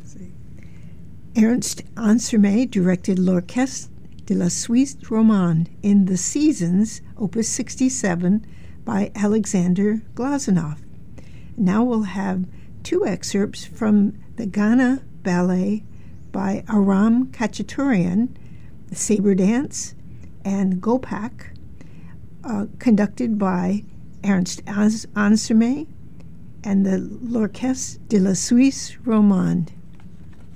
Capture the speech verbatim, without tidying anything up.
Ernst Ansermet directed L'Orchestre de la Suisse Romande in The Seasons, Opus sixty-seven, by Alexander Glazunov. Now we'll have two excerpts from the Ghana Ballet by Aram Khachaturian, the Sabre Dance, and Gopak, uh, conducted by Ernst Ansermet and the L'Orchestre de la Suisse Romande.